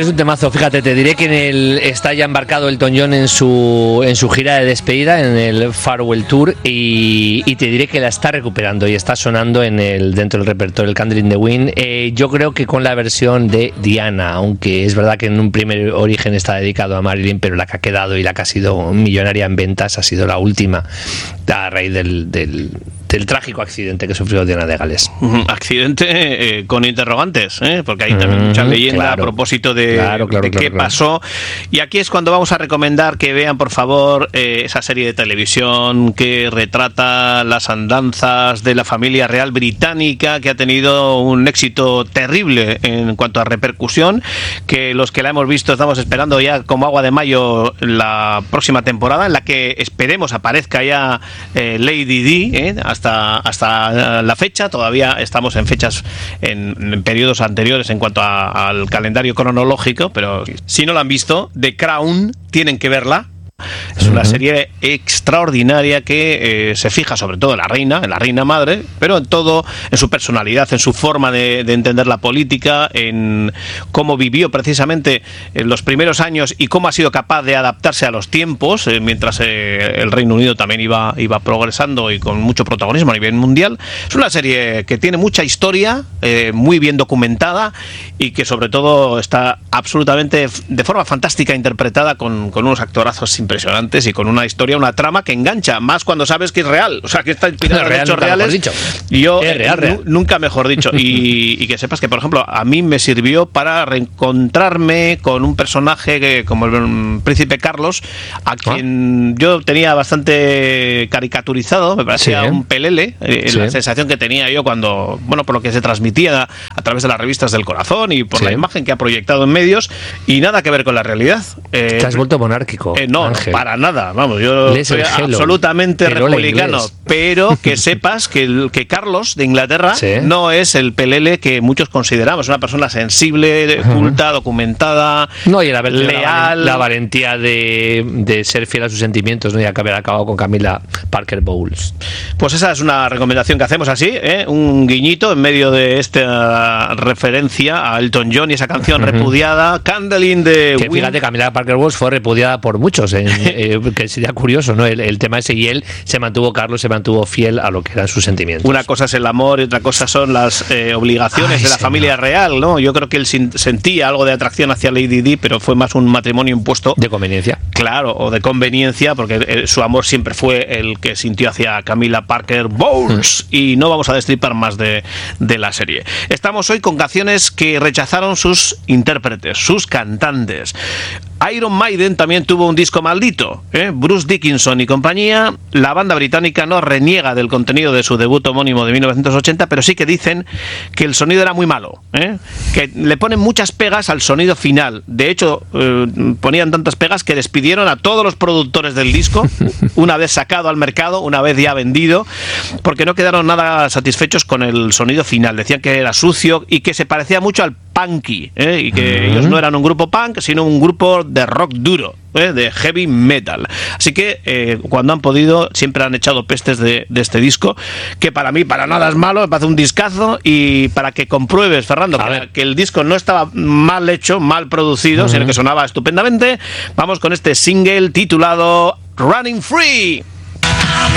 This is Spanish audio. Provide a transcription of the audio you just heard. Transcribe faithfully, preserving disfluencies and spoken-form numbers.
es un temazo. Fíjate, te diré que en el está ya embarcado Elton John en su en su gira de despedida, en el Farewell Tour, y, y te diré que la está recuperando y está sonando en el dentro del repertorio del Candle in the Wind. Eh, yo creo que con la versión de Diana, aunque es verdad que en un primer origen está dedicado a Marilyn, pero la que ha quedado y la que ha sido millonaria en ventas ha sido la última, a raíz del, del del trágico accidente que sufrió Diana de Gales. Accidente eh, con interrogantes, ¿eh? Porque hay también mucha leyenda claro, a propósito de, claro, claro, de qué claro, pasó. Claro. Y aquí es cuando vamos a recomendar que vean, por favor, eh, esa serie de televisión que retrata las andanzas de la familia real británica, que ha tenido un éxito terrible en cuanto a repercusión, que los que la hemos visto estamos esperando ya como agua de mayo la próxima temporada, en la que esperemos aparezca ya eh, Lady Di, ¿eh? hasta hasta la fecha. Todavía estamos en fechas en, en periodos anteriores en cuanto a, al calendario cronológico, pero si no la han visto, The Crown, tienen que verla. Es una serie extraordinaria que eh, se fija sobre todo en la reina, en la reina madre, pero en todo, en su personalidad, en su forma de, de entender la política, en cómo vivió precisamente en los primeros años y cómo ha sido capaz de adaptarse a los tiempos, eh, mientras eh, el Reino Unido también iba, iba progresando y con mucho protagonismo a nivel mundial. Es una serie que tiene mucha historia, eh, muy bien documentada y que sobre todo está absolutamente de forma fantástica interpretada con, con unos actorazos impresionantes y con una historia, una trama que engancha, más cuando sabes que es real, o sea, que está inspirado en hechos reales. Y yo, es real, real. nunca mejor dicho. Y, y que sepas que, por ejemplo, a mí me sirvió para reencontrarme con un personaje que, como el príncipe Carlos, a quien ¿Ah? yo tenía bastante caricaturizado, me parecía sí, ¿eh? un pelele, eh, sí. la sensación que tenía yo cuando, bueno, por lo que se transmitía a través de las revistas del corazón y por sí. la imagen que ha proyectado en medios, y nada que ver con la realidad. Eh, Te has vuelto monárquico. Eh, no, Ángel. Para nada, vamos, yo Les soy absolutamente republicano, pero que sepas que, el, que Carlos de Inglaterra sí. no es el pelele que muchos consideramos, una persona sensible, uh-huh. culta, documentada, no, y la, leal. La, la valentía de, de ser fiel a sus sentimientos, ¿no? Y haber acabado con Camila Parker Bowles. Pues esa es una recomendación que hacemos así, ¿eh? Un guiñito en medio de esta referencia a Elton John y esa canción uh-huh. repudiada, Candle in the Wind. Fíjate, Camila Parker Bowles fue repudiada por muchos, ¿eh? eh, que sería curioso, ¿no? El, el tema ese, y él se mantuvo, Carlos se mantuvo fiel a lo que eran sus sentimientos. Una cosa es el amor y otra cosa son las eh, obligaciones Ay, de la señor. familia real, ¿no? Yo creo que él sin, sentía algo de atracción hacia Lady Di, pero fue más un matrimonio impuesto. De conveniencia. Claro, o de conveniencia, porque eh, su amor siempre fue el que sintió hacia Camila Parker Bowles. Mm. Y no vamos a destripar más de, de la serie. Estamos hoy con canciones que rechazaron sus intérpretes, sus cantantes. Iron Maiden también tuvo un disco maldito, ¿eh? Bruce Dickinson y compañía. La banda británica no reniega del contenido de su debut homónimo de mil novecientos ochenta, pero sí que dicen que el sonido era muy malo, ¿eh? Que le ponen muchas pegas al sonido final. De hecho, eh, ponían tantas pegas que despidieron a todos los productores del disco una vez sacado al mercado, una vez ya vendido, porque no quedaron nada satisfechos con el sonido final. Decían que era sucio y que se parecía mucho al punky, ¿eh? Y que uh-huh. ellos no eran un grupo punk, sino un grupo de rock duro, ¿eh? De heavy metal. Así que eh, cuando han podido siempre han echado pestes de, de este disco, que para mí para nada es malo, me parece un discazo, y para que compruebes, Fernando, que, que el disco no estaba mal hecho, mal producido, uh-huh. sino que sonaba estupendamente, vamos con este single titulado Running Free.